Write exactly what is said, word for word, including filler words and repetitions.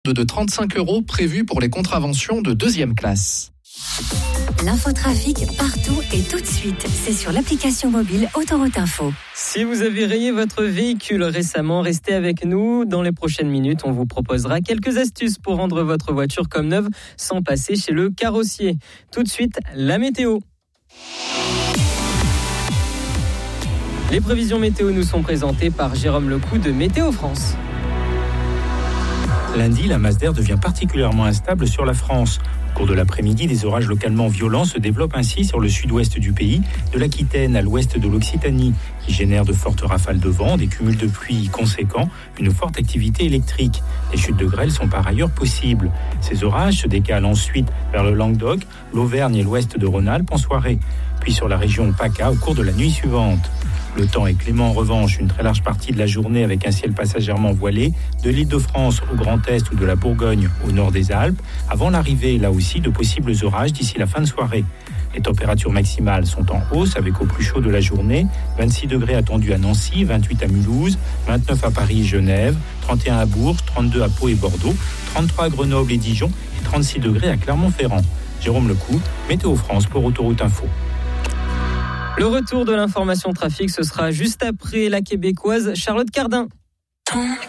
de trente-cinq euros prévue pour les contraventions de deuxième classe. L'infotrafic partout et tout de suite, c'est sur l'application mobile Autoroute Info. Si vous avez rayé votre véhicule récemment, restez avec nous. Dans les prochaines minutes, on vous proposera quelques astuces pour rendre votre voiture comme neuve sans passer chez le carrossier. Tout de suite, la météo. Les prévisions météo nous sont présentées par Jérôme Lecou de Météo France. Lundi, la masse d'air devient particulièrement instable sur la France. Au cours de l'après-midi, des orages localement violents se développent ainsi sur le sud-ouest du pays, de l'Aquitaine à l'ouest de l'Occitanie, qui génèrent de fortes rafales de vent, des cumuls de pluie conséquents, une forte activité électrique. Les chutes de grêle sont par ailleurs possibles. Ces orages se décalent ensuite vers le Languedoc, l'Auvergne et l'ouest de Rhône-Alpes en soirée, puis sur la région PACA au cours de la nuit suivante. Le temps est clément en revanche, une très large partie de la journée avec un ciel passagèrement voilé, de l'Île-de-France au Grand Est ou de la Bourgogne au nord des Alpes, avant l'arrivée là aussi de possibles orages d'ici la fin de soirée. Les températures maximales sont en hausse avec au plus chaud de la journée, vingt-six degrés attendus à Nancy, vingt-huit à Mulhouse, vingt-neuf à Paris et Genève, trente et un à Bourges, trente-deux à Pau et Bordeaux, trente-trois à Grenoble et Dijon et trente-six degrés à Clermont-Ferrand. Jérôme Lecou, Météo France pour Autoroute Info. Le retour de l'information trafic, ce sera juste après la québécoise Charlotte Cardin.